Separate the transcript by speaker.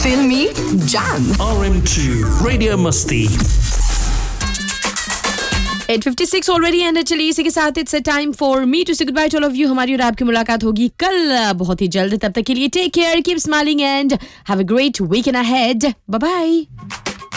Speaker 1: Filmy Jam.
Speaker 2: RM2 Radio Masti.
Speaker 3: 8:56 already and चलिए इसी के साथ it's a time for me to say goodbye to all of you. हमारी और आपकी मुलाकात होगी कल बहुत ही जल्द. तब तक के लिए take care, keep smiling and have a great weekend ahead. Bye bye.